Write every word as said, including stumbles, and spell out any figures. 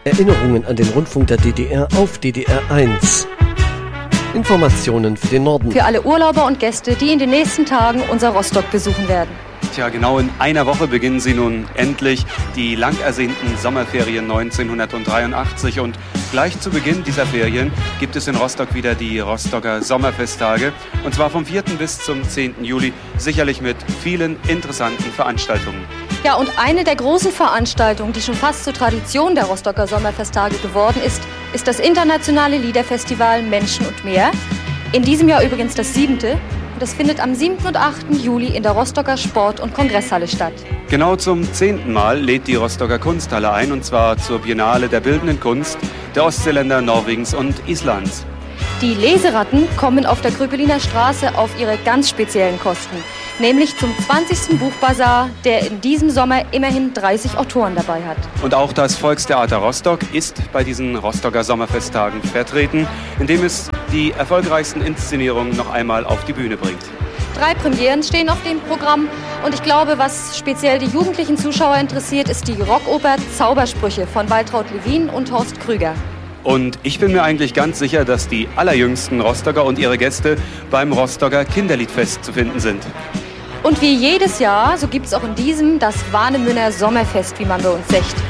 Erinnerungen an den Rundfunk der D D R auf D D R eins. Informationen für den Norden. Für alle Urlauber und Gäste, die in den nächsten Tagen unser Rostock besuchen werden. Tja, genau in einer Woche beginnen sie nun endlich, die lang ersehnten Sommerferien neunzehnhundertdreiundachtzig. Und gleich zu Beginn dieser Ferien gibt es in Rostock wieder die Rostocker Sommerfesttage. Und zwar vom vierten bis zum zehnten Juli, sicherlich mit vielen interessanten Veranstaltungen. Ja, und eine der großen Veranstaltungen, die schon fast zur Tradition der Rostocker Sommerfesttage geworden ist, ist das internationale Liederfestival Menschen und Meer. In diesem Jahr übrigens das siebente. Und das findet am siebten und achten Juli in der Rostocker Sport- und Kongresshalle statt. Genau zum zehnten Mal lädt die Rostocker Kunsthalle ein, und zwar zur Biennale der Bildenden Kunst der Ostseeländer, Norwegens und Islands. Die Leseratten kommen auf der Kröpeliner Straße auf ihre ganz speziellen Kosten, nämlich zum zwanzigsten Buchbazar, der in diesem Sommer immerhin dreißig Autoren dabei hat. Und auch das Volkstheater Rostock ist bei diesen Rostocker Sommerfesttagen vertreten, indem es die erfolgreichsten Inszenierungen noch einmal auf die Bühne bringt. Drei Premieren stehen auf dem Programm und ich glaube, was speziell die jugendlichen Zuschauer interessiert, ist die Rockoper Zaubersprüche von Waltraud Lewin und Horst Krüger. Und ich bin mir eigentlich ganz sicher, dass die allerjüngsten Rostocker und ihre Gäste beim Rostocker Kinderliedfest zu finden sind. Und wie jedes Jahr, so gibt es auch in diesem das Warnemünner Sommerfest, wie man bei uns sagt.